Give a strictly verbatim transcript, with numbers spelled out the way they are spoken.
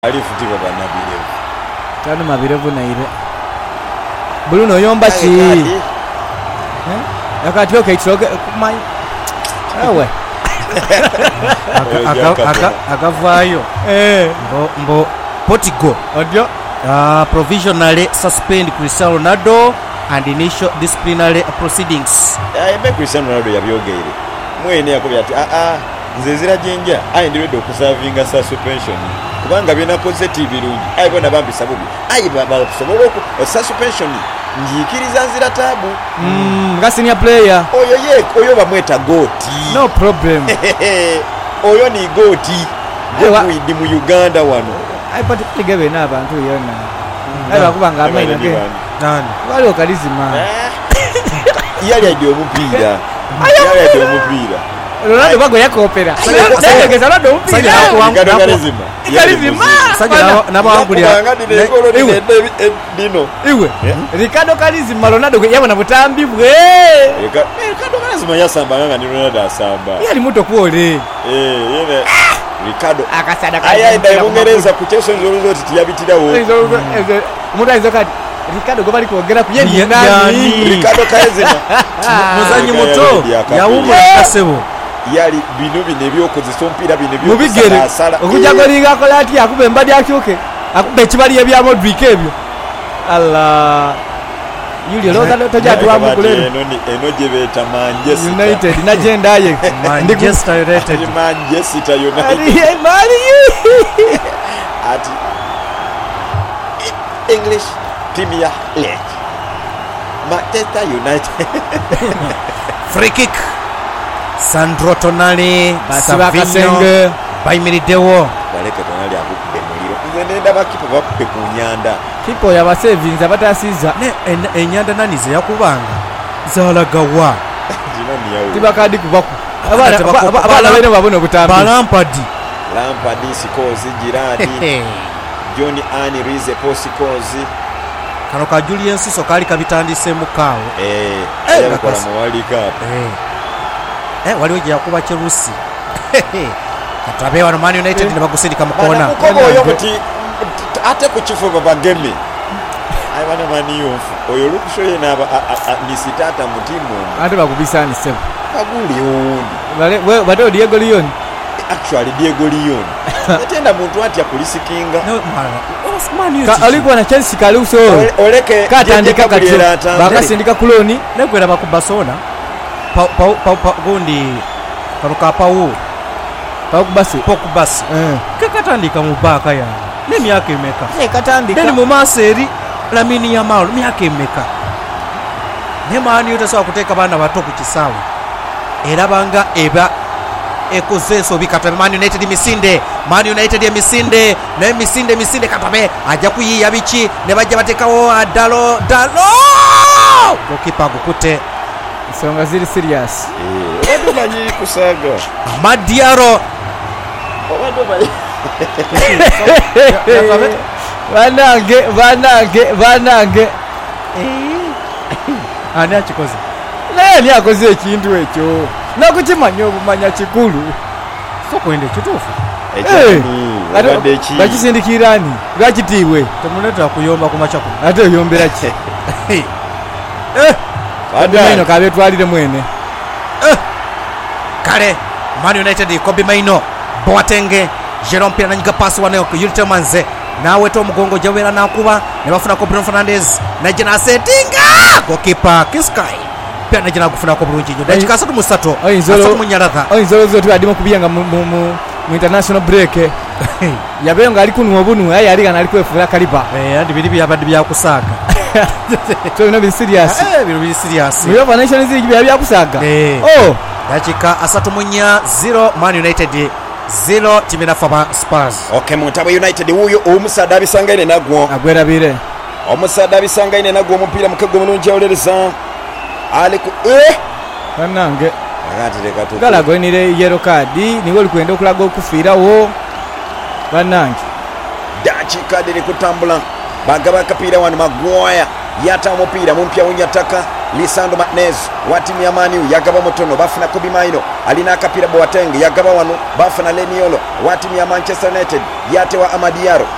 alifutiwa banabirevu tano mabirevu na ile Bruno yomba chi eh yakati okay troge kumai awe aka aka akavayo eh mbo mbo Portugal audio uh, provisionally suspend Cristiano Ronaldo and initial disciplinary proceedings. Aime Cristiano Ronaldo yabyogeire mwene yakobya ati a a nze zira jenja ayendiredde okusavinga suspension kubanga binakoze tibirungi ayibona bambisa bubi ayiba kusobola oku suspension njikiriza nzira tabu mm nga senior player oyo ye oyo bamweta goti no problem oyo ni goti goti mu Uganda wano ai pati ligebe na abantu yona ai bakubanga amaina ke nani wali okalizima yali adio mupira yali adio mupira Ronaldo bago yakopera ndegeza Ronaldo mupira kalizima kalizima sajja nabawangulira dino iwe Ricardo kalizima Ronaldo yabona butambi bwe Ricardo kalizima yasamba nganga ni Ronaldo asamba yali muto kuole eh yene Ricardo akasada aya ida Mungereza kuchesho nzoro zoti tiyabitirawo umuntu ayizo kati Ricardo go bali kuogera kuyendi nani Ricardo kalizima muzanyi muto yawumwe kasebo yali bino bine byokozesa ompira bine byokuzesa asala okujja golinga kolati akube mbadi akyuke akube kibali ebya Modric ebyo Allah Julio Rosa toja tuamu kulero eno ni eno jebeta Manchester United na jenda ye Manchester United Manchester United mali ati English Premier League Manchester United free kick Sandro Tonali Basivakasenge Baimiridewo baleke Tonali akubbe muliro nze nenda bakipo bakubbe ku nyanda kipo ya basavings abatasiza ne enyanda nani ze yakubanga zalagawa jinani yawo tibakadi kubaku abana abana bene babone butambi Lampard Lampard sikozi Girardi John Ani Rize Posikozi kano ka Julian Siso kali kabitandise mukawo eh yakola mu World Cup eh eh waliwo je yakuba Chelsea katabe wa Man United ne bagusindika mukona kobo oyo muti ate ku kifo baba gemi ai bana maniyo oyo lukushoye naba ni sitata mutimu ate bakubisani sebo baguli oni bale we bato Diego Leon actually Diego Leon atenda muntu ati akulisikinga no mara Osman ka alikuwa na Chelsea kaluso oleke katandika katyo bakasindika kuloni nekwera bakubasona pa pa pa gundi karuka pawo pakubasi pokubasi eh kakatandika mubaka ya ne myaka emeka ne katandika deni mu maseri Lamine Yamal myaka emeka ne mani yotaso kuteka bana bato ku kisawe era banga eba ekozeso bikata Man United misinde Man United ya misinde ne misinde misinde katabe aja kuyiya bichi ne bajja batekawo adalo dalo gokipa gukute songa ziri serious eh wadu manyi kusaga Madiaro wadu manyi banange banange banange ani akikoze naye ni akoze ekintu ekyo nakukimanya obumanya kikulu so kwende kitufu ekyo eki bakisindikirani lwakitiibwe temuneta kuyomba ku machako ate oyombera ki eh Maino kabe twalire mwene eh kale Man United Kobe Maino Boateng Jerome Pia nanyika pasi wane ku Yuri Manze nawe to mugongo jawera nakuba ne bafuna ko Bruno Fernandes na jina setinga gokipa Kiskai pia na jina kufuna ko Bruno Jinyo dakika satu musato asatu munyaratha oyi zolo zotu adimo kubiyanga mu mu international break yabenga ali kunwa bunu ayi ali kana ali kwefura kaliba eh andi bili byabadi byakusaga so bino bi serious eh bino bi serious bino financial zigi bya kusaga oh dakika asatu munya zero Man United zero timina faba Spurs okay Montabo United huyo omusada bisangaine nagwo agwera bire omusada bisangaine nagwo omupira mukagwo mununja olereza ali ku eh kanange agatereka tu kala goinire yellow card niwe olikwenda okulaga okufirawo banange dakika diri kutambula bagaba kapira wanu Maguire yata omupira mumpya unyataka Lisandro Martinez wa timu ya Man U yagaba mutono bafuna Kobe Maino alina akapira Boateng yagaba wano bafuna Leniolo wa timu ya Manchester United yatewa Amadiaro